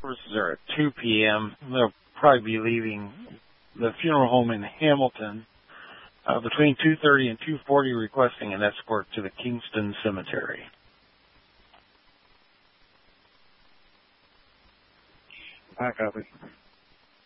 services are at 2 p.m. They'll probably be leaving the funeral home in Hamilton between 2:30 and 2:40, requesting an escort to the Kingston Cemetery. I copy.